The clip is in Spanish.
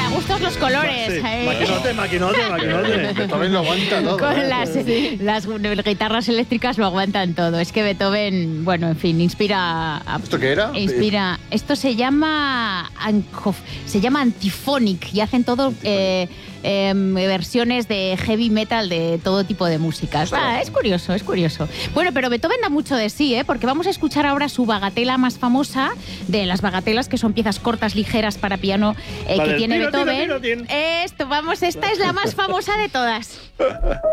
gustos los colores. Sí. Maquinote. Beethoven lo aguanta todo. Con las guitarras eléctricas lo aguantan todo. Es que Beethoven, bueno, en fin, inspira... ¿Esto qué era? Esto se llama Antiphonic y hacen todo versiones de heavy metal de todo tipo de músicas. Es curioso. Bueno, pero Beethoven da mucho de sí, porque vamos a escuchar ahora su bagatela más famosa, de las bagatelas que son piezas cortas, ligeras para piano que tiene Beethoven. Esta es la más famosa de todas.